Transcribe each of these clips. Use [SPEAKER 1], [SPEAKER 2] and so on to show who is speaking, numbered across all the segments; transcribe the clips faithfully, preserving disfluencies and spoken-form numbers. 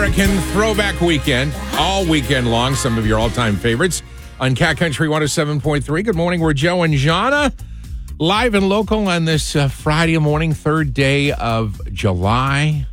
[SPEAKER 1] American Throwback Weekend, all weekend long. Some of your all-time favorites on Cat Country one oh seven point three. Good morning. We're Joe and Jana, live and local on this uh, Friday morning, third day of July.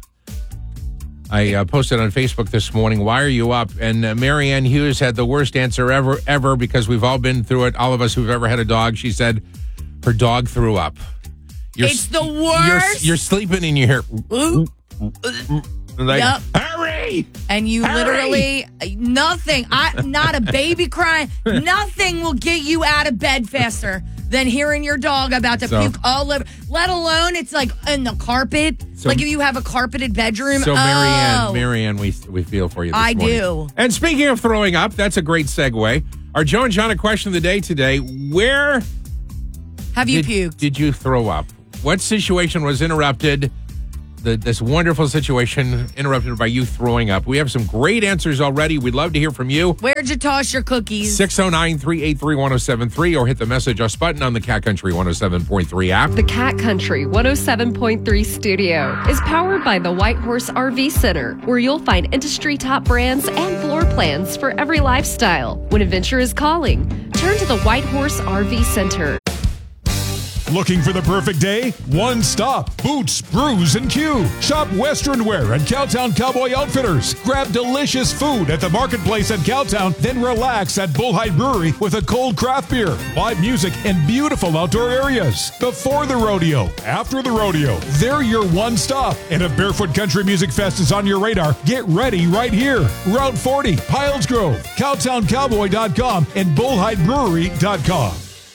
[SPEAKER 1] I uh, posted on Facebook this morning, why are you up? And uh, Marianne Hughes had the worst answer ever, ever, because we've all been through it. All of us who've ever had a dog. She said her dog threw up. You're,
[SPEAKER 2] it's the worst.
[SPEAKER 1] You're, you're sleeping and you hear...
[SPEAKER 2] Ooh.
[SPEAKER 1] Like,
[SPEAKER 2] yep.
[SPEAKER 1] Hurry!
[SPEAKER 2] And you
[SPEAKER 1] Hurry!
[SPEAKER 2] literally, nothing, I, not a baby crying, nothing will get you out of bed faster than hearing your dog about to
[SPEAKER 1] so,
[SPEAKER 2] puke all over, let alone it's like in the carpet. So, like if you have a carpeted bedroom.
[SPEAKER 1] So,
[SPEAKER 2] oh.
[SPEAKER 1] Marianne, Marianne, we, we feel for you this
[SPEAKER 2] I
[SPEAKER 1] morning.
[SPEAKER 2] do.
[SPEAKER 1] And speaking of throwing up, that's a great segue. Our Joe and Jana question of the day today, where
[SPEAKER 2] have you
[SPEAKER 1] did,
[SPEAKER 2] puked?
[SPEAKER 1] Did you throw up? What situation was interrupted? The, this wonderful situation interrupted by you throwing up. We have some great answers already. We'd love to hear from you.
[SPEAKER 2] Where'd you toss your cookies?
[SPEAKER 1] six oh nine, three eight three, one oh seven three or hit the message us button on the Cat Country one oh seven point three app.
[SPEAKER 3] The Cat Country one oh seven point three studio is powered by the White Horse R V Center, where you'll find industry top brands and floor plans for every lifestyle. When adventure is calling, turn to the White Horse R V Center.
[SPEAKER 4] Looking for the perfect day? One stop. Boots, Brews, and Q. Shop Western Wear at Cowtown Cowboy Outfitters. Grab delicious food at the Marketplace at Cowtown, then relax at Bullhide Brewery with a cold craft beer, live music, and beautiful outdoor areas. Before the rodeo, after the rodeo, they're your one stop. And if Barefoot Country Music Fest is on your radar, get ready right here. Route forty, Piles Grove, Cowtown Cowboy dot com, and Bullhide Brewery dot com.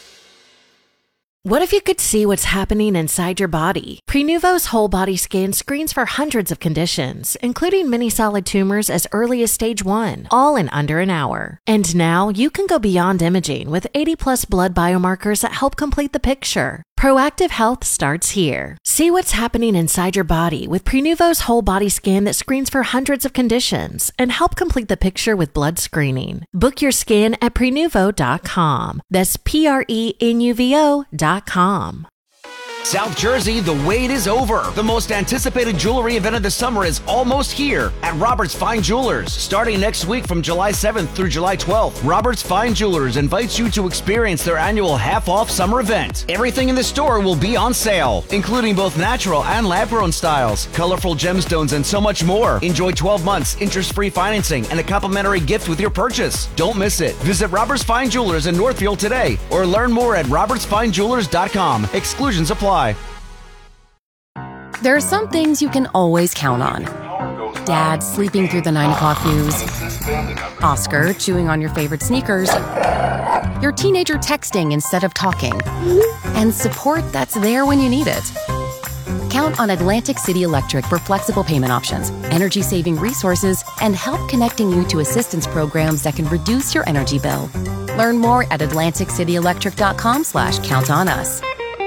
[SPEAKER 5] What if you could see what's happening inside your body? Prenuvo's whole body scan screens for hundreds of conditions, including many solid tumors as early as stage one, all in under an hour. And now you can go beyond imaging with eighty plus blood biomarkers that help complete the picture. Proactive health starts here. See what's happening inside your body with Prenuvo's whole body scan that screens for hundreds of conditions and help complete the picture with blood screening. Book your scan at Prenuvo dot com. That's P R E N U V O dot com.
[SPEAKER 6] South Jersey, the wait is over. The most anticipated jewelry event of the summer is almost here at Robert's Fine Jewelers. Starting next week from July seventh through July twelfth, Robert's Fine Jewelers invites you to experience their annual half-off summer event. Everything in the store will be on sale, including both natural and lab-grown styles, colorful gemstones, and so much more. Enjoy twelve months interest-free financing and a complimentary gift with your purchase. Don't miss it. Visit Robert's Fine Jewelers in Northfield today or learn more at roberts fine jewelers dot com. Exclusions apply.
[SPEAKER 7] There are some things you can always count on. Dad sleeping through the nine o'clock news. Oscar chewing on your favorite sneakers. Your teenager texting instead of talking. And support that's there when you need it. Count on Atlantic City Electric for flexible payment options, energy-saving resources, and help connecting you to assistance programs that can reduce your energy bill. Learn more at atlantic city electric dot com slash count on us.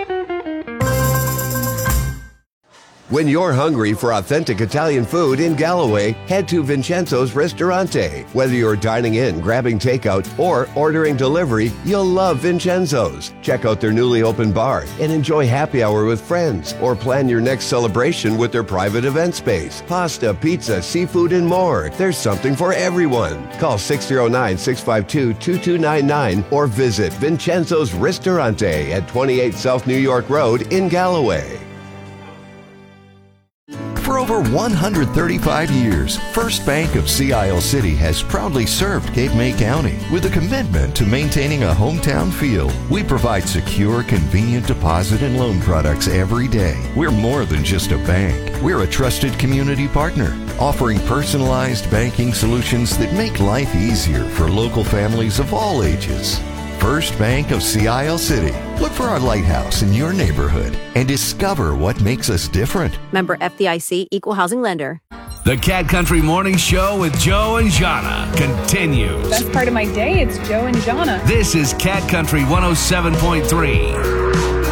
[SPEAKER 8] When you're hungry for authentic Italian food in Galloway, head to Vincenzo's Ristorante. Whether you're dining in, grabbing takeout, or ordering delivery, you'll love Vincenzo's. Check out their newly opened bar and enjoy happy hour with friends, or plan your next celebration with their private event space. Pasta, pizza, seafood, and more. There's something for everyone. Call six oh nine, six five two, two two nine nine or visit Vincenzo's Ristorante at twenty-eight South New York Road in Galloway.
[SPEAKER 9] For over one hundred thirty-five years, First Bank of Sea Isle City has proudly served Cape May County with a commitment to maintaining a hometown feel. We provide secure, convenient deposit and loan products every day. We're more than just a bank. We're a trusted community partner, offering personalized banking solutions that make life easier for local families of all ages. First Bank of Sea Isle City. Look for our lighthouse in your neighborhood and discover what makes us different.
[SPEAKER 10] Member F D I C, Equal Housing Lender.
[SPEAKER 11] The Cat Country Morning Show with Joe and Jana continues.
[SPEAKER 12] Best part of my day, it's Joe and Jana.
[SPEAKER 11] This is Cat Country one oh seven point three.